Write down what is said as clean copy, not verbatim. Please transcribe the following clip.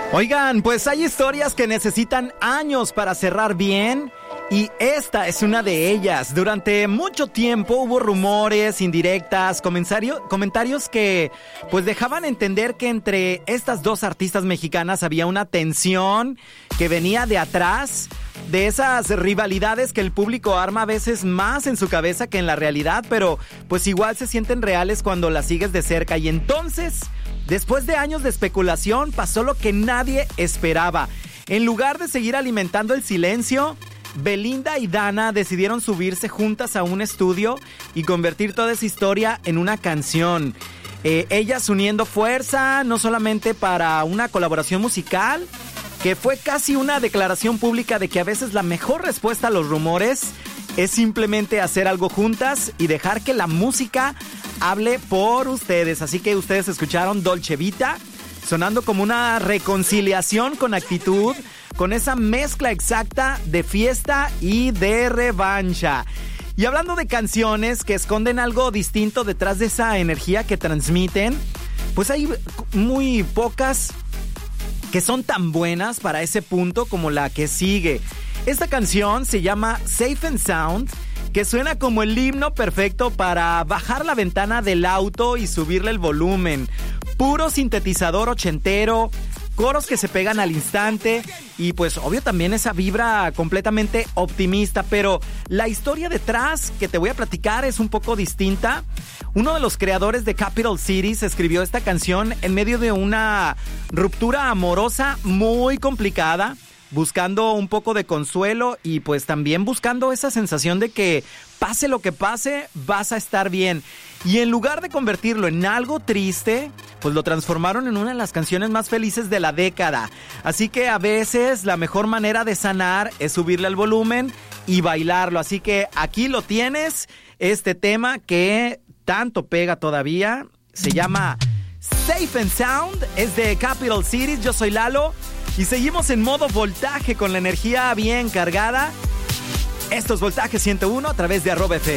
Oigan, pues hay historias que necesitan años para cerrar bien y esta es una de ellas. Durante mucho tiempo hubo rumores, indirectas, comentarios que pues dejaban entender que entre estas dos artistas mexicanas había una tensión que venía de atrás, de esas rivalidades que el público arma a veces más en su cabeza que en la realidad, pero pues igual se sienten reales cuando las sigues de cerca. Y entonces, después de años de especulación, pasó lo que nadie esperaba. En lugar de seguir alimentando el silencio, Belinda y Dana decidieron subirse juntas a un estudio y convertir toda esa historia en una canción. Ellas uniendo fuerza, no solamente para una colaboración musical, que fue casi una declaración pública de que a veces la mejor respuesta a los rumores es simplemente hacer algo juntas y dejar que la música hable por ustedes. Así que ustedes escucharon Dolce Vita, sonando como una reconciliación con actitud, con esa mezcla exacta de fiesta y de revancha. Y hablando de canciones que esconden algo distinto detrás de esa energía que transmiten, pues hay muy pocas que son tan buenas para ese punto como la que sigue. Esta canción se llama Safe and Sound, que suena como el himno perfecto para bajar la ventana del auto y subirle el volumen. Puro sintetizador ochentero, coros que se pegan al instante y pues obvio también esa vibra completamente optimista, pero la historia detrás que te voy a platicar es un poco distinta. Uno de los creadores de Capital Cities escribió esta canción en medio de una ruptura amorosa muy complicada, buscando un poco de consuelo y pues también buscando esa sensación de que pase lo que pase, vas a estar bien. Y en lugar de convertirlo en algo triste, pues lo transformaron en una de las canciones más felices de la década. Así que a veces la mejor manera de sanar es subirle al volumen y bailarlo. Así que aquí lo tienes, este tema que tanto pega todavía, se llama Safe and Sound, es de Capital Cities. Yo soy Lalo y seguimos en modo voltaje con la energía bien cargada. Esto es Voltaje 101 a través de @FM.